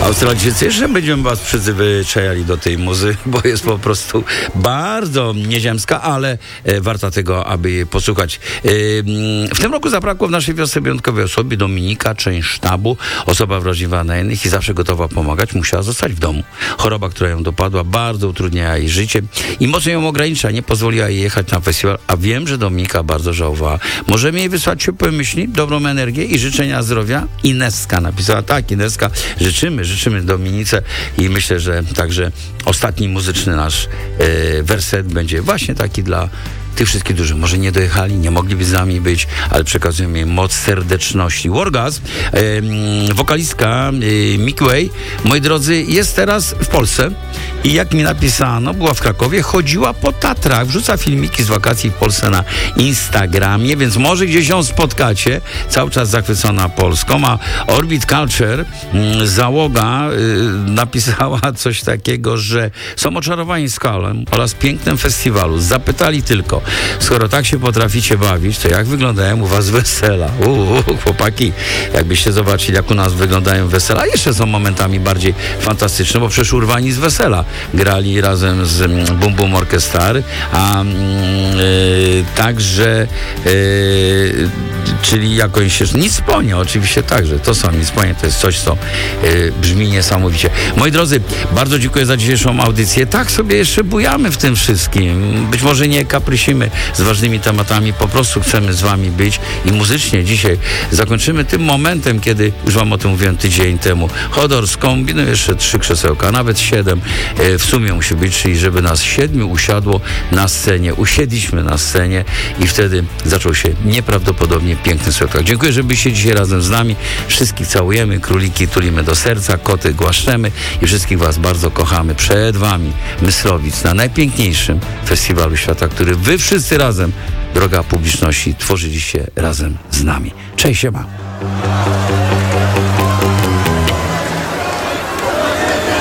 Australijczycy, jeszcze będziemy was przyzwyczajali do tej muzy, bo jest po prostu bardzo nieziemska, ale warta tego, aby jej posłuchać. W tym roku zabrakło w naszej wiosce wyjątkowej osobie. Dominika, część sztabu, osoba wrażliwa na innych i zawsze gotowa pomagać, musiała zostać w domu. Choroba, która ją dopadła, bardzo utrudniała jej życie i mocno ją ogranicza, nie pozwoliła jej jechać na festiwal, a wiem, że Dominika bardzo żałowała. Możemy jej wysłać ciepłe myśli, dobrą energię i życzenia zdrowia? Ineska napisała. Tak, Ineska, życzymy Dominice i myślę, że także ostatni muzyczny nasz werset będzie właśnie taki dla tych wszystkich, którzy może nie dojechali, nie mogliby z nami być, ale przekazujemy im moc serdeczności. Wargasm, wokalistka Mickey Way, moi drodzy, jest teraz w Polsce i jak mi napisano, była w Krakowie, chodziła po Tatrach, wrzuca filmiki z wakacji w Polsce na Instagramie, więc może gdzieś ją spotkacie, cały czas zachwycona Polską, a Orbit Culture, załoga napisała coś takiego, że są oczarowani skalą oraz pięknem festiwalu. Zapytali tylko, skoro tak się potraficie bawić, to jak wyglądają u was wesela? Chłopaki, jakbyście zobaczyli, jak u nas wyglądają wesela, jeszcze są momentami bardziej fantastyczne, bo przecież urwani z wesela grali razem z Bum Bum Orchestra, a także czyli jakąś jeszcze Nicponie, oczywiście także, to są Nicponie, to jest coś, co brzmi niesamowicie. Moi drodzy, bardzo dziękuję za dzisiejszą audycję. Tak sobie jeszcze bujamy w tym wszystkim. Być może nie kaprysimy z ważnymi tematami, po prostu chcemy z wami być i muzycznie dzisiaj zakończymy tym momentem, kiedy już wam o tym mówiłem tydzień temu. Hodor skombinuje jeszcze 3 krzesełka, nawet 7 w sumie musi być, czyli żeby nas 7 usiadło na scenie. Usiedliśmy na scenie i wtedy zaczął się nieprawdopodobnie piękny spektakl. Dziękuję, że byliście dzisiaj razem z nami. Wszystkich całujemy, króliki tulimy do serca, koty głaszczemy i wszystkich was bardzo kochamy. Przed wami Myslowic na najpiękniejszym festiwalu świata, który wy wszyscy razem, droga publiczności, tworzyliście razem z nami. Cześć, siema.